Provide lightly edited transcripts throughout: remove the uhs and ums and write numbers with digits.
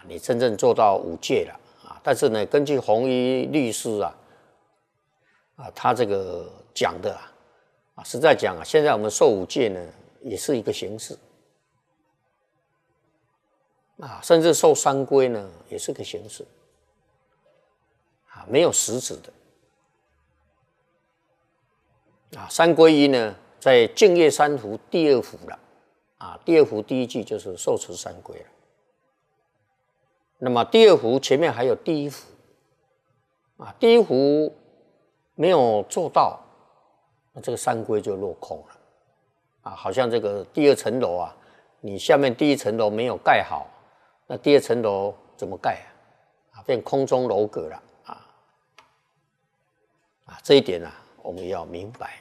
你真正做到5戒了啊。但是呢，根据弘一律师他这个讲的实在讲现在我们受5戒呢，也是一个形式甚至受3规呢，也是个形式没有实质的3归一呢，在净业三福第2福了第2福第1句就是受持3规了。那么第2福前面还有第1福第1福没有做到，那这个3规就落空了好像这个第2层楼你下面第1层楼没有盖好，那第2层楼怎么盖变空中楼阁了这一点我们要明白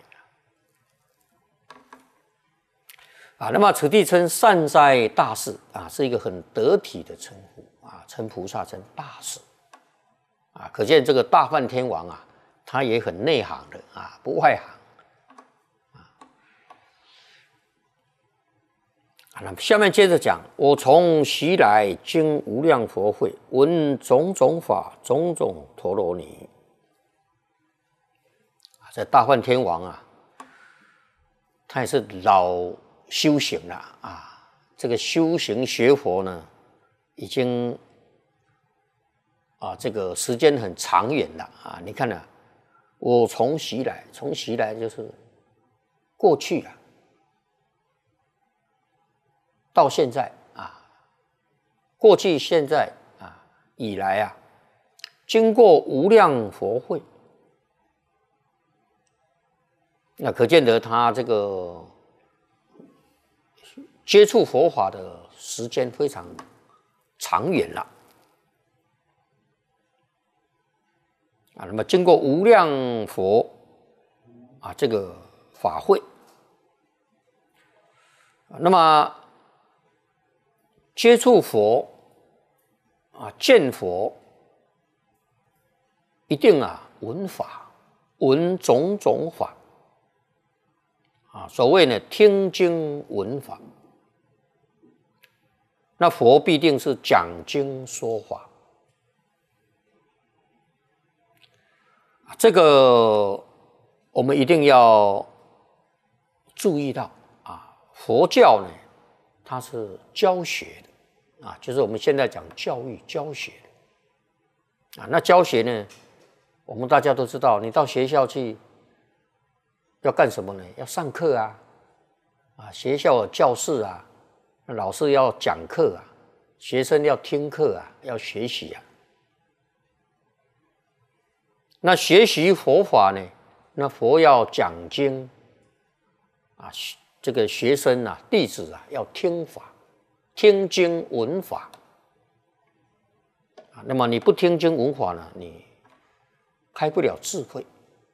那么此地称善哉大士是一个很得体的称呼称菩萨称大士可见这个大梵天王他也很内行的不外行那么下面接着讲，我从昔来经无量佛会，闻种种法，种种陀罗尼。这大梵天王他也是老修行了这个修行学佛呢，已经这个时间很长远了你看我从昔来，从昔来就是过去了。到现在过去现在以来经过无量佛会，那可见得他这个接触佛法的时间非常长远了那么经过无量佛这个法会，那么接触佛见佛，一定闻法，闻种种法所谓呢听经闻法，那佛必定是讲经说法这个我们一定要注意到佛教呢它是教学的就是我们现在讲教育教学的那教学呢，我们大家都知道，你到学校去要干什么呢？要上课学校有教室老师要讲课学生要听课要学习那学习佛法呢，那佛要讲经这个学生弟子要听法，听经闻法那么你不听经闻法呢，你开不了智慧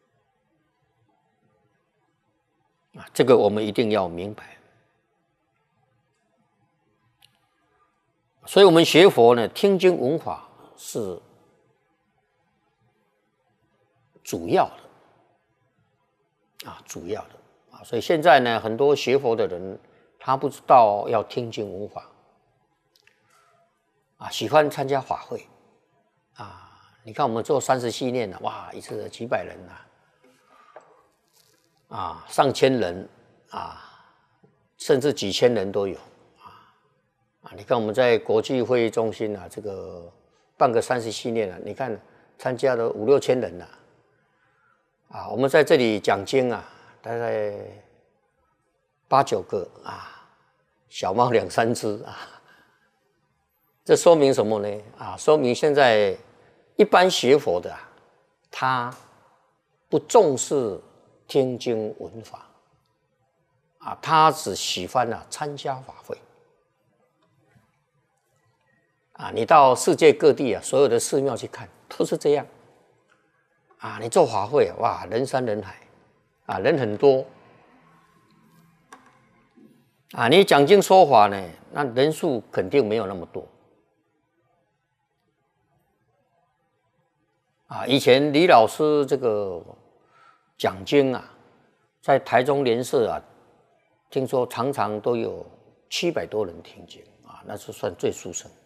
这个我们一定要明白。所以我们学佛呢，听经闻法是主要的主要的所以现在呢，很多学佛的人他不知道要听经闻法喜欢参加法会你看我们做30系列哇，一次几百人上千人甚至几千人都有你看我们在国际会议中心这个办个30系列你看参加了5、6千人我们在这里讲经大概8、9个小猫2、3只这说明什么呢说明现在一般学佛的他不重视听经闻法他只喜欢参加法会你到世界各地所有的寺庙去看都是这样你做法会哇，人山人海人很多你讲经说法呢，那人数肯定没有那么多以前李老师这个讲经在台中莲社听说常常都有700多人听经那是算最殊胜